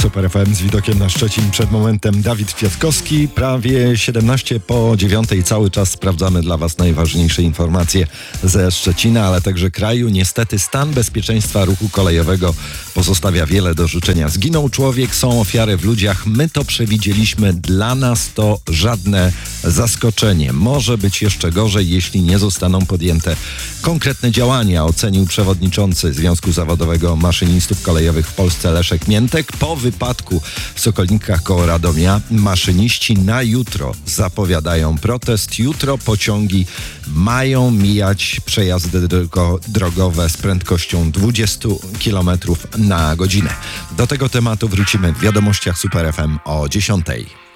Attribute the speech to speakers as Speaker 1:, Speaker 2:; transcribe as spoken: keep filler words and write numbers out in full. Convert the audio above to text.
Speaker 1: Super F M z widokiem na Szczecin. Przed momentem Dawid Kwiatkowski. Prawie siedemnaście po dziewiątej. Cały czas sprawdzamy dla Was najważniejsze informacje ze Szczecina, ale także kraju. Niestety stan bezpieczeństwa ruchu kolejowego pozostawia wiele do życzenia. Zginął człowiek, są ofiary w ludziach. My to przewidzieliśmy. Dla nas to żadne zaskoczenie. Może być jeszcze gorzej, jeśli nie zostaną podjęte konkretne działania, ocenił przewodniczący Związku Zawodowego Maszynistów Kolejowych w Polsce Leszek Miętek. Po wypadku w Sokolnikach koło Radomia maszyniści na jutro zapowiadają protest. Jutro pociągi mają mijać przejazdy drogo- drogowe z prędkością dwadzieścia kilometrów na godzinę. Do tego tematu wrócimy w wiadomościach Super F M o dziesiątej.